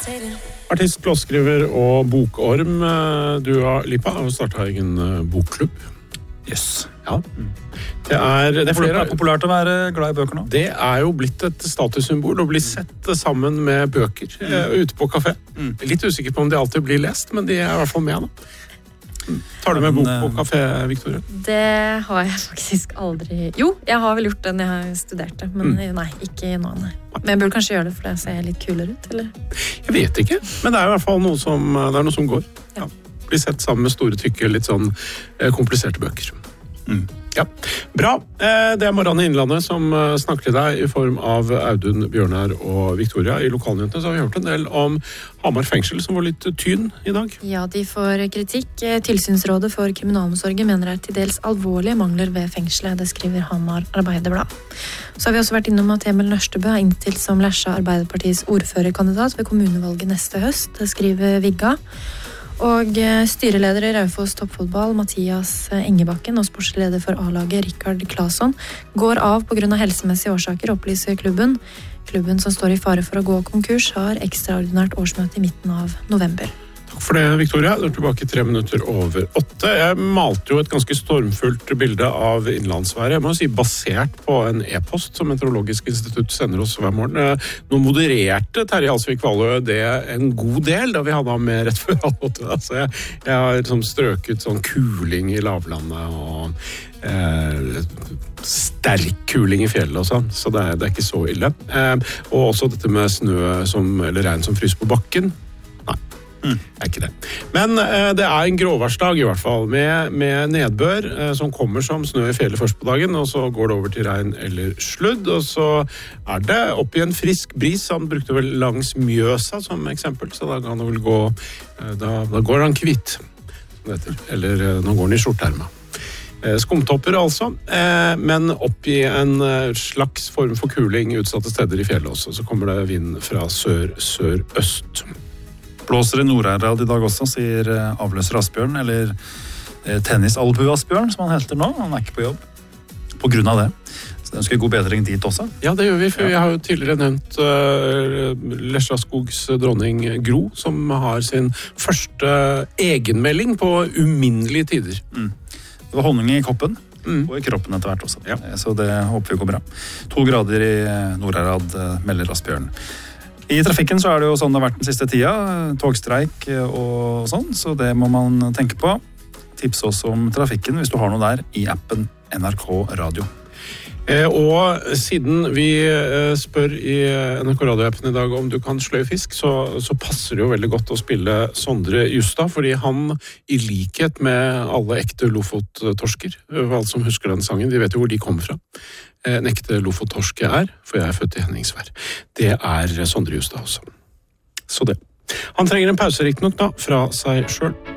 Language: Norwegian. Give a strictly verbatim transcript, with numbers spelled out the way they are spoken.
Artist, låtskriver og bokorm Dua Lipa har startet egen bokklubb. Yes. Ja. Det er, det er flere... Det er populært å være glad i bøker nå. Det er jo blitt et statussymbol å bli sett sammen med bøker mm. ute på kafé. Mm. Litt usikker på om de alltid blir lest, men de er i hvert fall med nå. Tar du med bok på kafé, Victoria? Det har jeg faktisk aldri... Jo, jeg har vel gjort det når jeg har studert det, men mm. nei, ikke nå, nei. Men jeg burde kanskje gjøre det, for det ser litt kulere ut, eller? Jeg vet ikke, men det er i hvert fall noe som, det er noe som går. Ja. Bli sett sammen med store, tykke, litt sånn kompliserte bøker. Mm. Ja, bra. Det er Marianne Innlandet som snakker til deg i form av Audun, Bjørnar og Victoria. I lokalnyhetene så har vi hørt en del om Hamar fengsel, som var litt tynn i dag. Ja, de får kritikk. Tilsynsrådet for kriminalomsorgen mener det er til dels alvorlige mangler ved fengselet. Det skriver Hamar Arbeiderblad. Så har vi også vært innom at Emil Nørstebø er innstilt som Lesja Arbeiderpartiets ordførerkandidat ved kommunevalget neste høst. Det skriver Vigga. Og styreleder i Raufoss toppfotball, Mathias Engebakken, og sportsleder for A-laget, Rikard Claesson, går av på grunn av helsemessige årsaker, opplyser klubben. Klubben som står i fare for å gå konkurs har ekstraordinært årsmøte i midten av november. Takk for det, Victoria. Du er tilbake tre minutter over åtte. Jeg malte jo et ganske stormfullt bilde av innlandsværet. Jeg må si basert på en e-post som Meteorologisk institutt sender oss hver morgen. Nå modererte Terje Alsvik Valø det en god del da vi hadde ham med rett før halv åtte. Så jeg, jeg har liksom strøket sånn kuling i lavlandet og eh, sterk kuling i fjellet og sånn. Så det er, det er ikke så ille. Eh, og også dette med snø som, eller regn som fryser på bakken. Mm. Er ikke det. Men eh, det er en gråværsdag i hvert fall, med, med nedbør eh, som kommer som snø i fjellet først på dagen, og så går det over til regn eller sludd, og så er det opp i en frisk bris. Han brukte vel langs Mjøsa som eksempel, så da kan det vel gå, eh, da, da går han kvitt, som det heter, eller eh, nå går han i skjorterma. Eh, skumtopper altså, eh, men opp i en eh, slags form for kuling utsatte steder i fjellet også, så kommer det vind fra sør-sør-øst. Blåser i Nord-Aurland i dag også, sier avløser Asbjørn, eller tennisalbu Asbjørn, som han helter nå. Han er ikke på jobb på grunn av det. Så det ønsker god bedring dit også. Ja, det gjør vi, for ja. Vi har jo tidligere nevnt uh, Lesja Skogs dronning Gro, som har sin første egenmelding på uminnelige tider. Mm. Det var honning i koppen. Mm. Og i kroppen etter hvert også. Ja. Så det håper vi går bra. To grader i Nord-Aurland, melder Asbjørn. I trafikken så er det jo sånn det har vært den siste tida, togstreik og sånn, så det må man tenke på. Tips også om trafikken hvis du har noe der i appen N R K Radio. Eh, og siden vi eh, spør i N R K Radio-appen i dag om du kan sløye fisk, så, så passer det jo veldig godt å spille Sondre Justad, fordi han, i likhet med alle ekte Lofot-torsker, alle som husker den sangen, de vet jo hvor de kommer fra. En ekte Lofot-torske er, for jeg er født i Henningsvær. Det er Sondre Justad også. Så det. Han trenger en pause riktig nok da, fra seg selv.